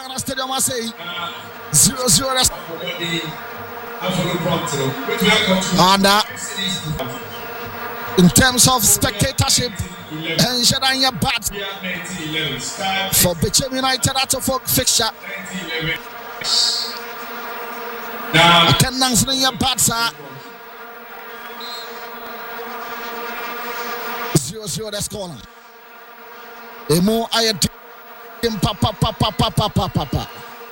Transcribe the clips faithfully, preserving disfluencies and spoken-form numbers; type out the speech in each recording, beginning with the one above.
Ghana Stadium, I say zero zero. And uh, in terms of spectatorship, and Shadanya bad for Bechem United at a folk fixture. Attendance in your bad, sir. Zero zero, that's corner. Emo ayat papa papa papa papa.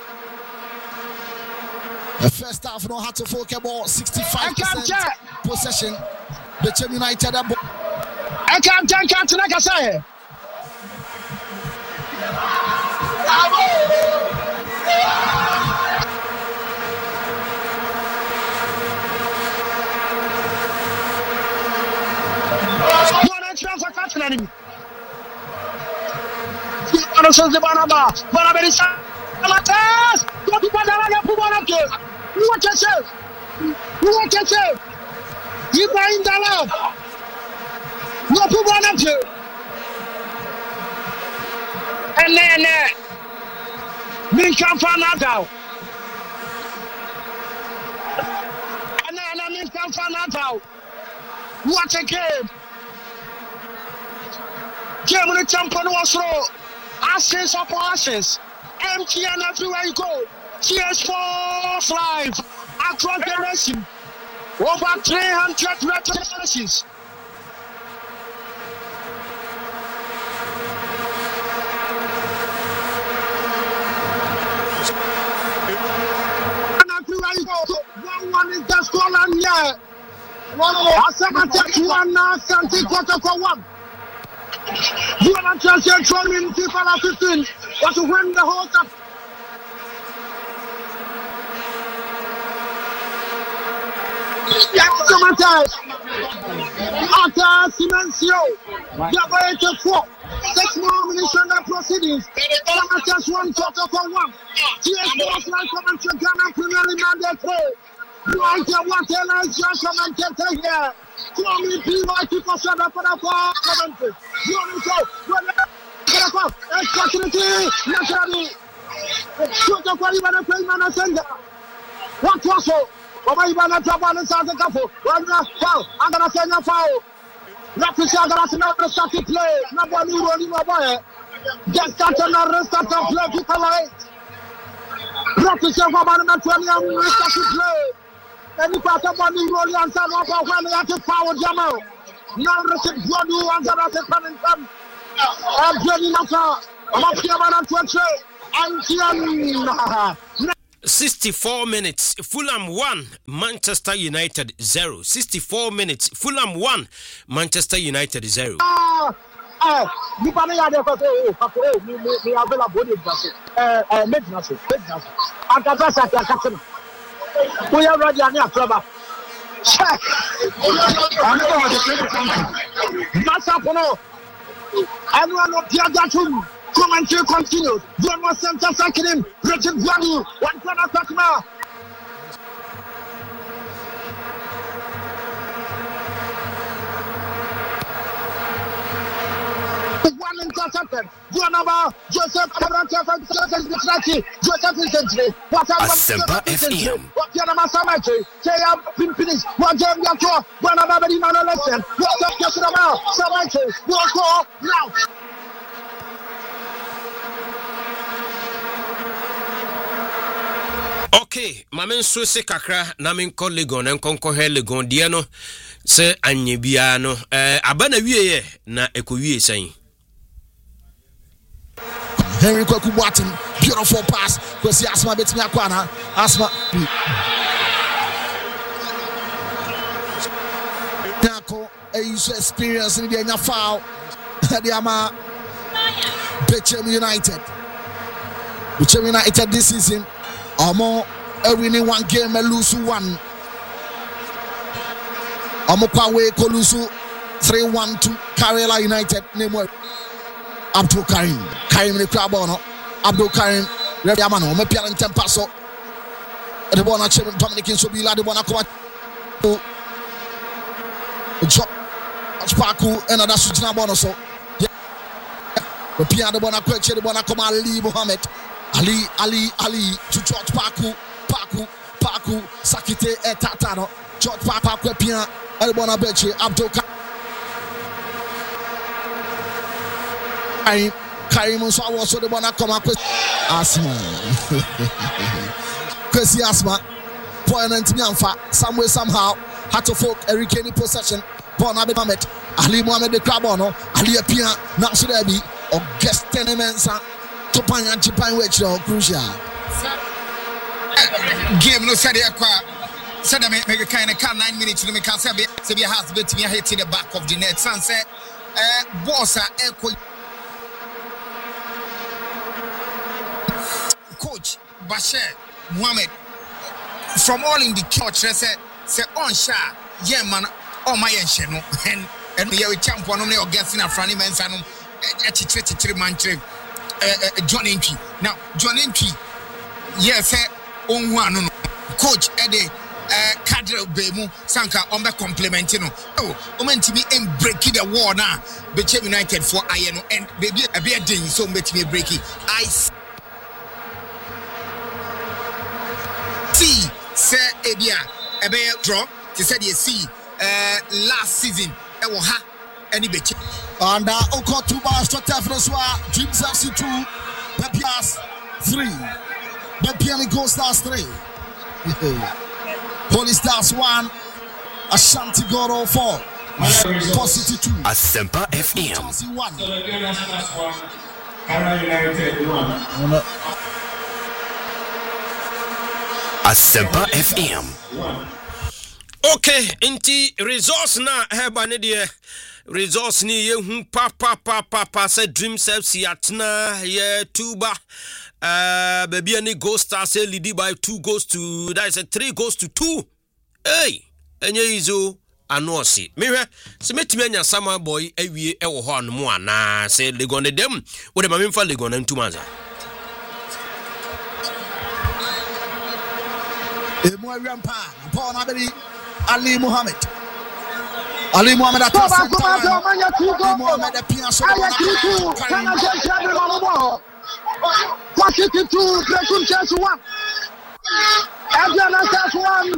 The first half no had to focus about sixty-five percent possession. Bechem United. I can't take out to like I say. Transfer captain. Bana sözü bana ba. Bana beni salatas. Topu bana yapı bana ki. What you say? What you say? İbrahim Dalal. Yapı bana ki. Ene ene. Min kamfana da. Ene ene min kamfana da. What a game. Germany champion was raw. Ashes upon ashes. M T N everywhere you go. T S Sports Live. Across the nation. Over three hundred registrations. And everywhere you go. One one is the score and yeah. I said I take one now. Santi quarter for one. You are not just here trolling people at fifteen, but to win the whole cup. After Simencio, you are going to four. Six more minutes on the proceedings. Just one quarter for one. T S Sports Live commentator Ghana Premier League mandate. Right here, what else your commentator here? Come in, P Y T for seven for the four commentary. You only go, go, go, opportunity, naturally. Shoot up for even a play man sender. What was so? Over even a trouble in South Africa. One last foul. I'm gonna send a foul. Not to say that I'm not start to play. Nobody rolling over. Just start to restart to play. People like not to say about the twenty and restart to play. Any part of money rolling and some of our family at the power Jamal. Now receive Jodu and the coming from I'm Jenny Massa. I'm up here on twenty. sixty-four minutes, Fulham one, Manchester United zero. sixty-four minutes, Fulham one, Manchester United zero. Ah, ah, you can't hear the first. Oh, oh, me, me, me available. Eh, eh, maintenance, maintenance. I'm going to say, I'm we are ready on your club. Check. I'm going to say something. Massapono. Everyone of the other come and continue. One more center second. Richard Guadu. One corner customer. One intercepted. Guanaba. Joseph Abrante from Joseph Bitraki. Joseph Vicente. What Asempa F M. What Yanama Samachi. Taya Pimpinis. What Jam Yato. Guanaba Bedimano Lesson. What's up, Yasurama? Samachi. We'll go now. Okay, mamen so se kakra na men ko Legon en konko he Legon de no se anye bia no eh abana wieye na ekowie san Henry Kwaku Boateng, beautiful pass. Kwesi Asma betimi akwana. Asma Nako a user experience in the anya foul. The ama Bechem United. Bechem United this season Omo winning one game and lose one. Omo Kwawe Kolusu three one to Karela United. Name Abdul Karim. Karim the crab on Abdul Karim. Ready Amano. Me piano and tempaso. The one at Dominic in Sobila. The one at Komatu. Job Spaku and other Sujina Bonoso. The piano the one at Kweche. The one at Komali Mohammed. Ali, Ali, Ali to George Paku, Paku, Paku, Sakite, Etatano, George Paku, Pia, Elbona Beche, Abdul Karim, Karim was also the one that come up with Asma. Kwesi Asma, point and Tianfa, some way, somehow, had to folk Eric Kenny possession, Bon Abed Mohamed, Ali Mohamed the Crabono, Ali Pia, Nasudebi, or guest tenements. Topanya Japan which are crucial. Game no said said I make a kind of can nine minutes to make us have it to be a house betting a hit in the back of the net. Sunset Bossa Echo Coach Bashir Mohamed from all in the church said say on Sha yeah man oh my channel and and we are a champion only or guessing a friendly man sanum at three man trip. Uh, uh, John Entry. Now, John Entry, yes, on one coach at the cadre Bemu Sanka on the complimenting. Oh, meant to be in breaking the war now. Became United for Iron and baby a beer ding, so make me breaking. I see, sir, Abia, a bear drop. He said, you see, uh, last season, I will have any bitch. And uh, Oko two bars to Tefroswa, Dreams F C two, Bepias three, Bepiani Gold Stars three, Holy Stars one, Ashanti Goro four, City two, Asempa F M one. Asempa F M. Okay, inti resource na heba ne de resource ni ye hu pa pa pa pa pa say Dreams F C atna ye tuba uh baby any Gold Stars say lead by two goals to that is a three goals to two. Hey, enye izo anosi. Mehwe se metimi anya sama boy awie e wo ho anmo ana say Legon dem wo de mamemfa Legon ntumanza. E mo awampa, Paul Nabeli Ali Mohamed. Ali Mohamed at the center. Ali Mohamed the Piasso. forty-two, Brekum Chelsea one. Adriana Chelsea one.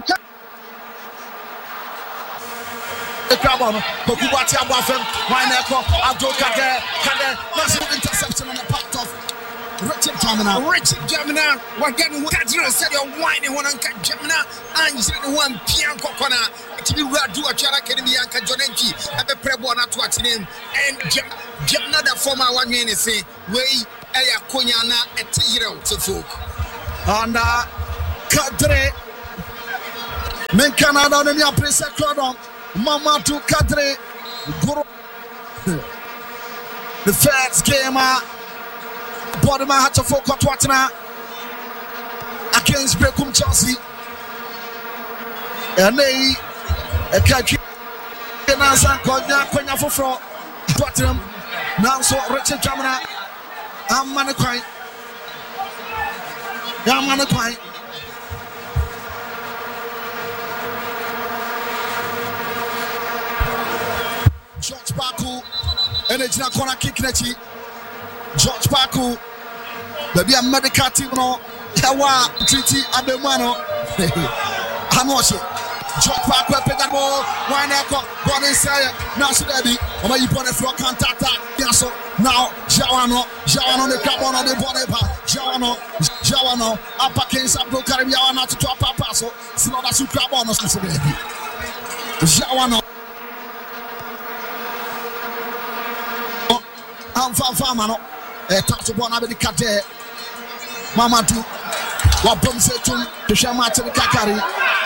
The Carbon, Pokubati Abafem, Wineko, Abdul Kader, Kader, massive interception on the part of Richard Jamina. Richard Jamina, we're getting Kadra said you're whining one and Jamina, and you one Pianco Kona, to be Radu Achara Academy and Kajonenki, and the Prebona to watch him, and Jamina, the former one minute say, way Aya Konyana, a Tiro to folk. And uh, Kadre Mencanada, and your press Crodon, Mama to Kadre Guru. The first game. Uh, Bodima had to focus Watana against Brekum Chelsea. And they a catch in Ansan Konya Konya for Tottenham. Now so Richard Jamina. I'm Manakwai. I'm Manakwai. George Baku. And it's not gonna kick Nechi. George Baku, baby, a medical team no, Hawa treaty Abemano. I'm watching. George Baku, pick ball, one echo, one inside. Now, so baby, I'm going to put a floor contact. So now, Jawano, Jawano, the carbon on the body, Jawano, Jawano, Upper Kings, Abdul Karim, Yawana to top Paso, Sinoda Sukrabon, so baby. Jawano. I'm from Famano. Eh, touch upon Abedi Kate, Mamadou, what bombs it to the Shamata Kakari.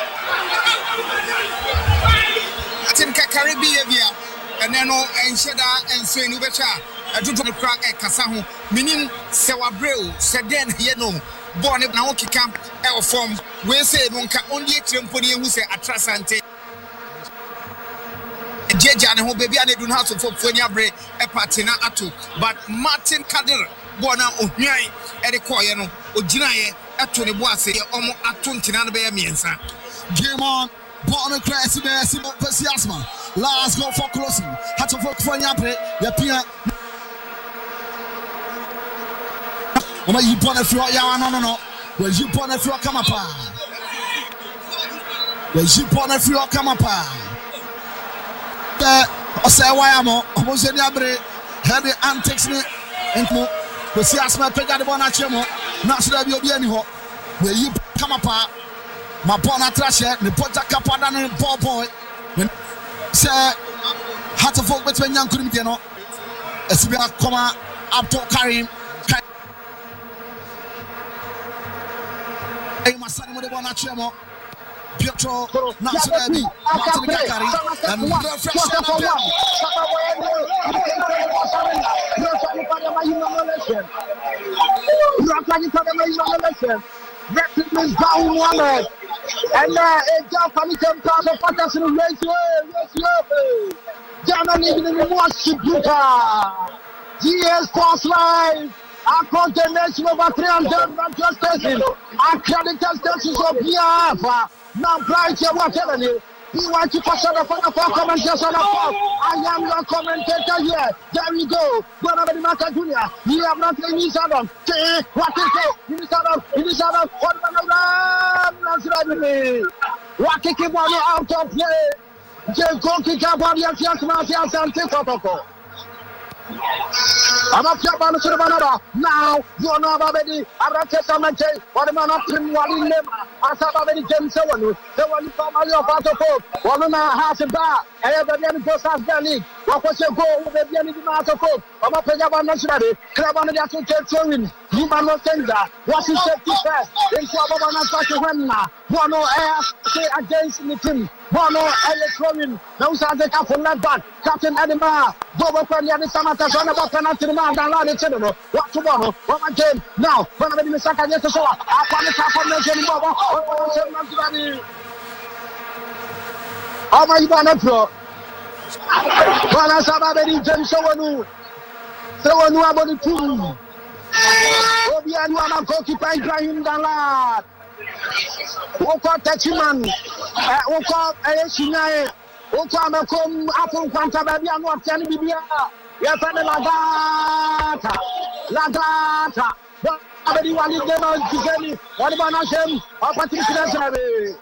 I think Kakari behavior, and then all and Sheda and Swing Ubecha, a do to crack at Kasahu, meaning Sewa Breu, Seden, Yeno, born in Naoki camp, our form, we say Monka only a Trimponi who say Atrasante. Jeja and baby and do not for Funya a patina atu, but Martin Kader, Bona Ohnai, Edi Koyano, Ojinaye, Atuni Boise, Omo Atuntina Miensa. Game on, Bona Crash, Pesiasma. Last go for closing. Had to work for Yapre, Yapia. Oma yi pon afro ya no no no. We yi pon afro kama pa. We yi pon afro kama pa. The ose wire mo omo se ni abre heavy antics ni enko. We see asma pega de bona chemo. Na so da bi obi ani ho. We yi kama pa. Ma pon atrashe ni pota kapada ni ball boy. Say hat of folk between young couldn't no. Esibia Koma Abdul Karim. Hey, my son, what about Chemo? Pietro Nazarebi, Martin Kakari, and reflection of them. Represents Baum Mohammed. And uh, it's a funny pass of Patterson race. German even in the worship G S Sports Live. Across the nation over three hundred radio stations. Accredited stations of P F. Now, price here, what telling you? You want to pass on the phone for commentators on the phone. I am your commentator here. There we go. Brother Maka Junior. You have not seen this Adam. What is it? This Adam. This Adam. What is it? What is it? Out of play. Just go to Jabari and Fiat Mafia and take protocol. I'm up here, Bana Surbanada. Now, you are not already. I'm not just a man. What am I not in one in them? I saw already James Seven. The one from your part of hope. One and a half a bar. I have a young person as league. What was your goal with the young amount of hope? I'm up here, Bana Surbanada. Club on the actual showing. You man not send that. What is safety first? In trouble on a special one. One air against the team. One air throwing. No Santa for left back. Captain Edinburgh. Bobo Premier Samantha on about penalty man than Lani Chedano. What tomorrow? What my game? Now, when I'm in the second year to show up, I found the top of the Jenny Bobo. Oh, my Ivana Pro. Bana Sababedi Jen Sowanu. Sowanu about the two. Obianu and Koki Ibrahim Dalat. Woko Techiman. Woko Ayeshinai. Okama kom apun kwanta baby anu atiani bibia ya fane lagata lagata abedi wali dema jigeni wali bana shem apatri kinasabe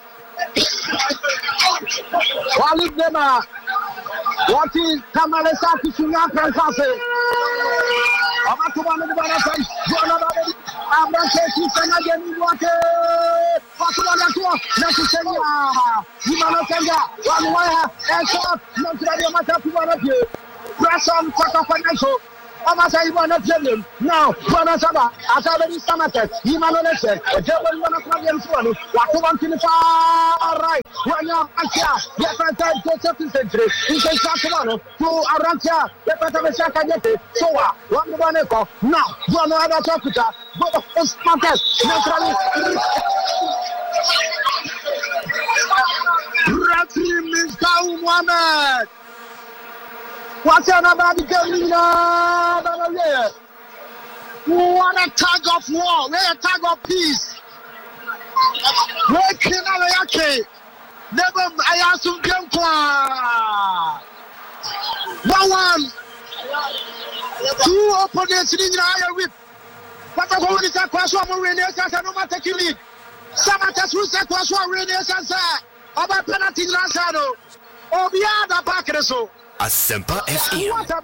wali dema wati kamale saki sunya kansase amatu bana bana shem jona baby amranke kisana geni wate Fatuma Latua, Natusenya, Yimano Kenya, one wire, and so up, not to the matter to one of you. Press on, cut off financial. Amasa Ivana Jellim, now, Panasaba, as already summated, Yimano Lesson, a German one of Williams one, what to want in the far right, when you're Asia, yes, I tried to set the century, in case Sakamano, to Arantia, the Patamashaka Yeti, Soa, one one echo, now, one other Topita, both of us, naturally. Referee Mister Mohammed. What's about the game? What a tug of war. We're a tug of peace. We're Kinayake. Never I asked him one one. Two opponents in the higher whip. But the whole is a question of Renes as a romantic lead. Samatas who said was one Renes as a penalty Lazaro. Obiada Bakreso. Asempa F M.